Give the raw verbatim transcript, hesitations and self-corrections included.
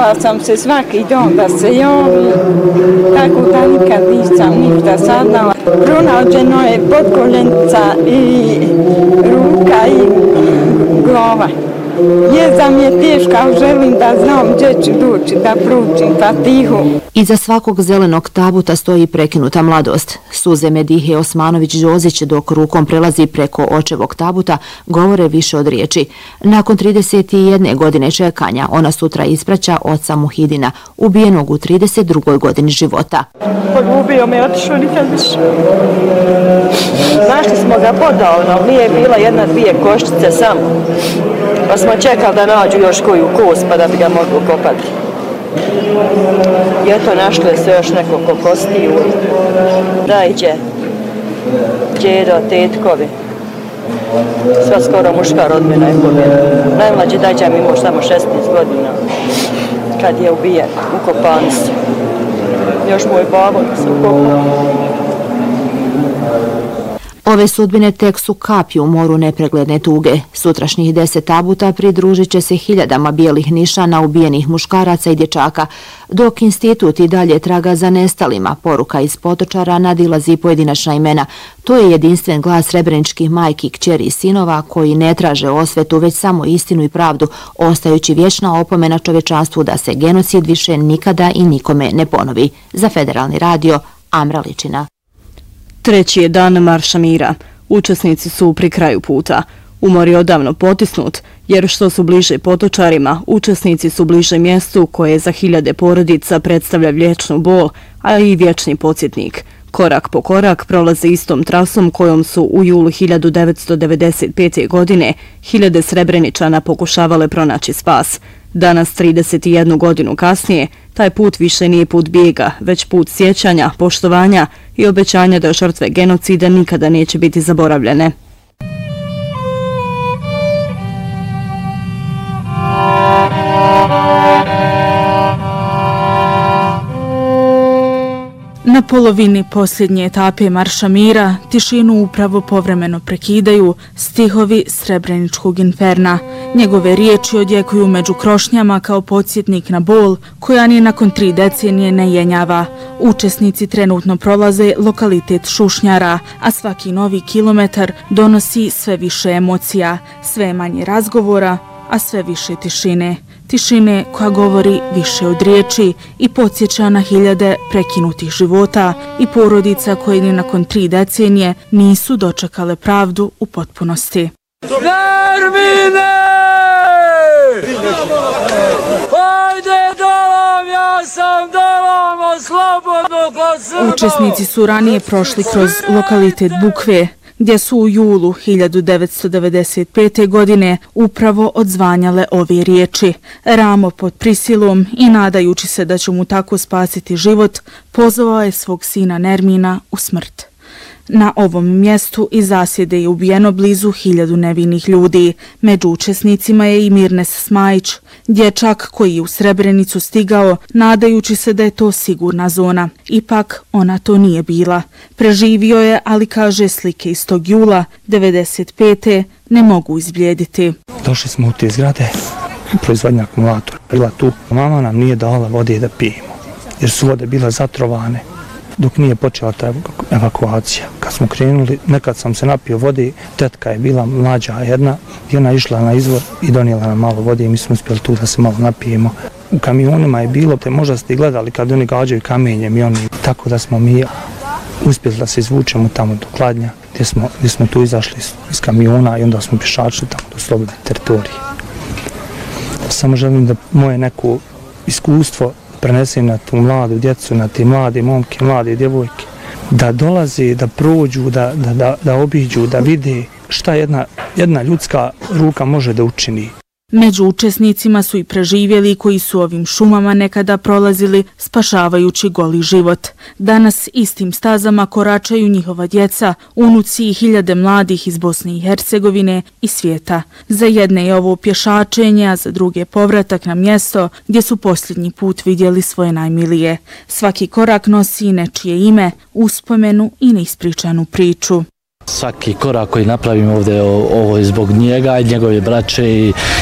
Molila sam se svaki dan da se javi, tako da nikad nisam ništa saznala. Pronađeno je potkoljenica i ruka i glava. Jeza mi je teška, ali želim da znam gdje ću doći, da proučim Fatihu. Iza svakog zelenog tabuta stoji prekinuta mladost. Suze Medihe Osmanović-Đozić dok rukom prelazi preko očevog tabuta govore više od riječi. Nakon trideset jedne godine čekanja ona sutra ispraća oca Muhidina, ubijenog u trideset drugoj godini života. Poljubio me, otišao nikad više. Našli smo ga podavno, nije bila jedna, dvije koščice samo. Pa smo čekali da nađu još koju kost pa da bi ga mogli kopati. I eto, našlo je se još nekoliko kostiju. Dajđe, djedo, tetkovi. Sva skoro muška rodbina je pobjela. Najmlađi dajđa mi imao samo šesnaest godina kad je ubijen, ukopani su. Još moj babo se ukopao. Ove sudbine tek su kapi u moru nepregledne tuge. Sutrašnjih deset tabuta pridružit će se hiljadama bijelih nišana ubijenih muškaraca i dječaka, dok institut i dalje traga za nestalima. Poruka iz Potočara nadilazi pojedinačna imena. To je jedinstven glas srebreničkih majki, kćeri i sinova koji ne traže osvetu, već samo istinu i pravdu, ostajući vječna opomena čovječanstvu da se genocid više nikada i nikome ne ponovi. Za Federalni radio, Amra Ličina. Treći je dan Marša mira. Učesnici su pri kraju puta. Umor je odavno potisnut, jer što su bliže Potočarima, učesnici su bliže mjestu koje za hiljade porodica predstavlja vječnu bol, a i vječni podsjetnik. Korak po korak prolaze istom trasom kojom su u julu hiljadu devetsto devedeset pete. godine hiljade Srebreničana pokušavale pronaći spas. Danas, trideset jednu godinu kasnije, taj put više nije put bijega, već put sjećanja, poštovanja i obećanja da žrtve genocida nikada neće biti zaboravljene. Na polovini posljednje etape Marša mira tišinu upravo povremeno prekidaju stihovi Srebreničkog inferna. Njegove riječi odjekuju među krošnjama kao podsjetnik na bol koja ni nakon tri decenije ne jenjava. Učesnici trenutno prolaze lokalitet Šušnjara, a svaki novi kilometar donosi sve više emocija, sve manje razgovora, a sve više tišine. Tišine koja govori više od riječi i podsjeća na hiljade prekinutih života i porodica koje ni nakon tri decenije nisu dočekale pravdu u potpunosti. Nermine! Hajde dolam, ja sam dolam, slobodno ko Srba! Učesnici su ranije prošli kroz lokalitet Bukve, gdje su u julu hiljadu devetsto devedeset pete. godine upravo odzvanjale ove riječi. Ramo pod prisilom i nadajući se da će mu tako spasiti život, pozvao je svog sina Nermina u smrt. Na ovom mjestu iz zasjede je ubijeno blizu hiljadu nevinih ljudi. Među učesnicima je i Mirnes Smajić, dječak koji je u Srebrenicu stigao, nadajući se da je to sigurna zona. Ipak ona to nije bila. Preživio je, ali kaže slike iz tog jula devedeset pete. ne mogu izblijediti. Došli smo u te zgrade, proizvodnja akumulatora bila tu. Mama nam nije dala vode da pijemo, jer su vode bila zatrovane. Dok nije počela ta evakuacija. Kad smo krenuli, nekad sam se napio vode, tetka je bila mlađa jedna i ona išla na izvor i donijela nam malo vode i mi smo uspjeli tu da se malo napijemo. U kamionima je bilo, te možda ste gledali kad oni gađaju kamenjem i oni, tako da smo mi uspjeli da se izvučemo tamo do Kladnja, gdje smo, gdje smo tu izašli iz, iz kamiona i onda smo pješačili tamo do slobodne teritorije. Samo želim da moje neko iskustvo prenesem na tu mladu djecu, na te mlade momke, mlade djevojke, da dolaze, da prođu, da, da, da, da obiđu, da vide šta jedna, jedna ljudska ruka može da učini. Među učesnicima su i preživjeli koji su ovim šumama nekada prolazili spašavajući goli život. Danas istim stazama koračaju njihova djeca, unuci i hiljade mladih iz Bosne i Hercegovine i svijeta. Za jedne je ovo pješačenje, a za druge povratak na mjesto gdje su posljednji put vidjeli svoje najmilije. Svaki korak nosi nečije ime, uspomenu i neispričanu priču. Svaki korak koji napravimo ovdje, ovo je zbog njega i njegove braće i